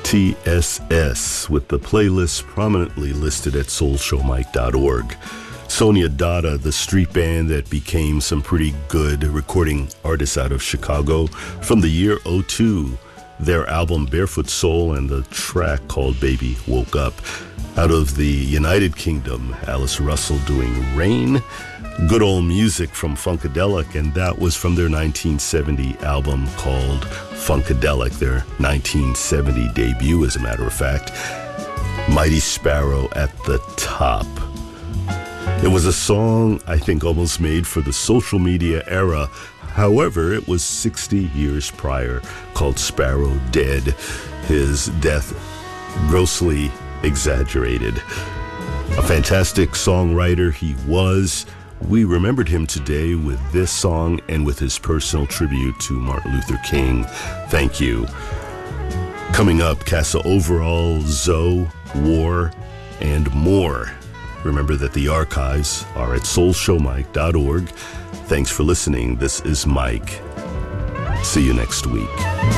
TSS, with the playlist prominently listed at soulshowmike.org. Sonia Dada, the street band that became some pretty good recording artists out of Chicago from the year '02. Their album Barefoot Soul and the track called Baby Woke Up. Out of the United Kingdom, Alice Russell doing Rain. Good old music from Funkadelic, and that was from their 1970 album called Funkadelic, their 1970 debut, as a matter of fact. Mighty Sparrow at the top. It was a song, I think, almost made for the social media era. However, it was 60 years prior, called Sparrow Dead. His death grossly exaggerated. A fantastic songwriter he was. We remembered him today with this song and with his personal tribute to Martin Luther King. Thank you. Coming up, Casa Overall, Zoe, War, and more. Remember that the archives are at soulshowmike.org. Thanks for listening. This is Mike. See you next week.